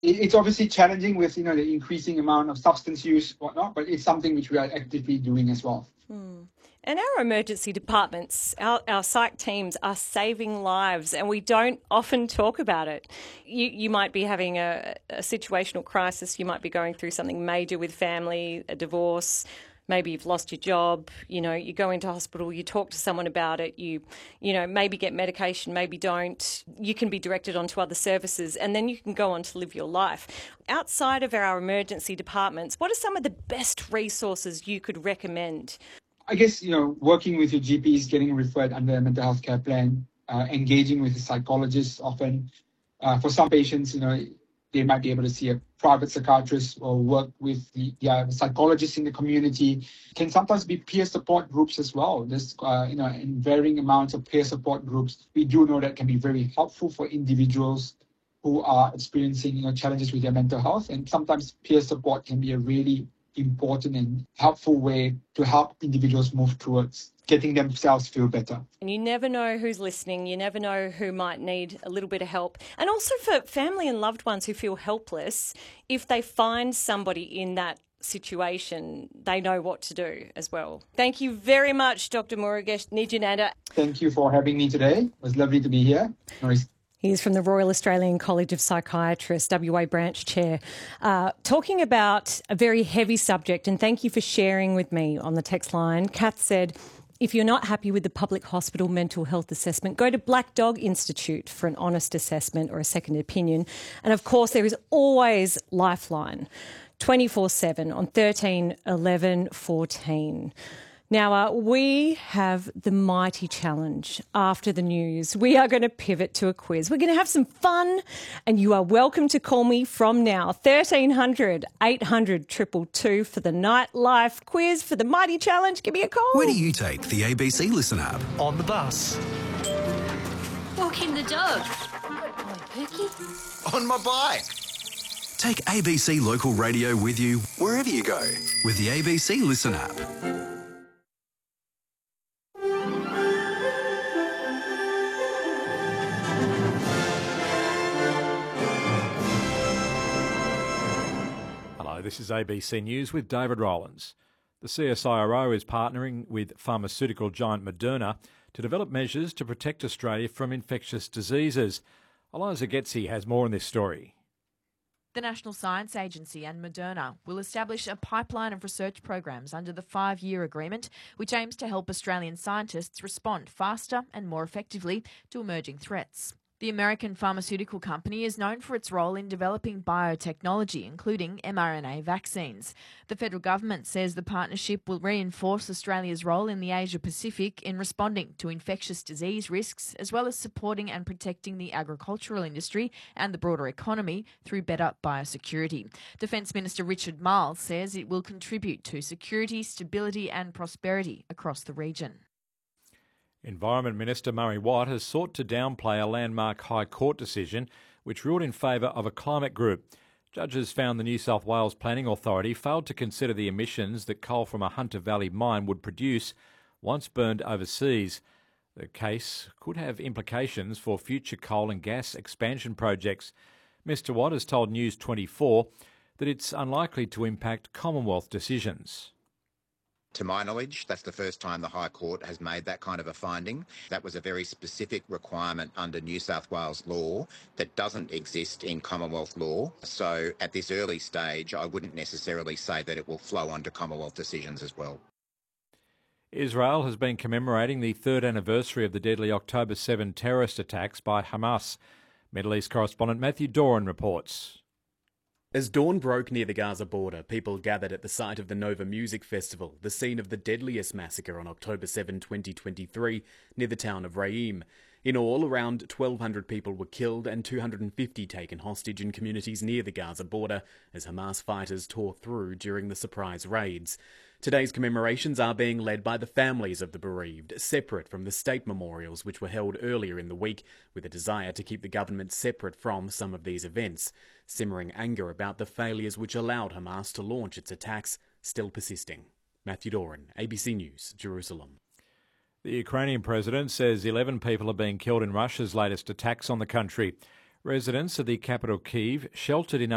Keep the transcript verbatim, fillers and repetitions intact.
it, it's obviously challenging with, you know, the increasing amount of substance use, whatnot, but it's something which we are actively doing as well. Hmm. And our emergency departments, our, our psych teams are saving lives, and we don't often talk about it. You, you might be having a, a situational crisis, you might be going through something major with family, a divorce, maybe you've lost your job, you know, you go into hospital, you talk to someone about it, you, you know, maybe get medication, maybe don't. You can be directed onto other services, and then you can go on to live your life. Outside of our emergency departments, what are some of the best resources you could recommend? I guess, you know, working with your G Ps, getting referred under a mental health care plan, uh, engaging with a psychologist often. Uh, for some patients, you know, they might be able to see a private psychiatrist or work with the, the uh, psychologists in the community. Can sometimes be peer support groups as well. There's, uh, you know, in varying amounts of peer support groups. We do know that can be very helpful for individuals who are experiencing, you know, challenges with their mental health. And sometimes peer support can be a really important and helpful way to help individuals move towards getting themselves feel better. And you never know who's listening. You never know who might need a little bit of help. And also for family and loved ones who feel helpless, if they find somebody in that situation, they know what to do as well. Thank you very much, Doctor Murugesh Nijananda. Thank you for having me today. It was lovely to be here. Nice. He's from the Royal Australian College of Psychiatrists, W A branch chair, uh, talking about a very heavy subject. And thank you for sharing with me on the text line. Kath said, if you're not happy with the public hospital mental health assessment, go to Black Dog Institute for an honest assessment or a second opinion. And of course, there is always Lifeline, twenty-four seven on thirteen eleven fourteen. Now, uh, we have the mighty challenge after the news. We are going to pivot to a quiz. We're going to have some fun, and you are welcome to call me from now. thirteen hundred eight hundred two two two for the nightlife quiz for the mighty challenge. Give me a call. Where do you take the A B C Listen app? On the bus. Walking the dog. Good boy, Pookie. On my bike. Take A B C Local Radio with you wherever you go with the A B C Listen app. This is A B C News with David Rowlands. The C S I R O is partnering with pharmaceutical giant Moderna to develop measures to protect Australia from infectious diseases. Eliza Getzi has more on this story. The National Science Agency and Moderna will establish a pipeline of research programs under the five-year agreement, which aims to help Australian scientists respond faster and more effectively to emerging threats. The American pharmaceutical company is known for its role in developing biotechnology, including mRNA vaccines. The federal government says the partnership will reinforce Australia's role in the Asia-Pacific in responding to infectious disease risks, as well as supporting and protecting the agricultural industry and the broader economy through better biosecurity. Defence Minister Richard Marles says it will contribute to security, stability and prosperity across the region. Environment Minister Murray Watt has sought to downplay a landmark High Court decision which ruled in favour of a climate group. Judges found the New South Wales Planning Authority failed to consider the emissions that coal from a Hunter Valley mine would produce once burned overseas. The case could have implications for future coal and gas expansion projects. Mister Watt has told News twenty-four that it's unlikely to impact Commonwealth decisions. To my knowledge, that's the first time the High Court has made that kind of a finding. That was a very specific requirement under New South Wales law that doesn't exist in Commonwealth law. So at this early stage, I wouldn't necessarily say that it will flow onto Commonwealth decisions as well. Israel has been commemorating the third anniversary of the deadly October seventh terrorist attacks by Hamas. Middle East correspondent Matthew Doran reports. As dawn broke near the Gaza border, people gathered at the site of the Nova Music Festival, the scene of the deadliest massacre on October seventh, twenty twenty-three, near the town of Reim. In all, around twelve hundred people were killed and two hundred fifty taken hostage in communities near the Gaza border as Hamas fighters tore through during the surprise raids. Today's commemorations are being led by the families of the bereaved, separate from the state memorials which were held earlier in the week, with a desire to keep the government separate from some of these events. Simmering anger about the failures which allowed Hamas to launch its attacks still persisting. Matthew Doran, A B C News, Jerusalem. The Ukrainian president says eleven people are being killed in Russia's latest attacks on the country. Residents of the capital Kyiv sheltered in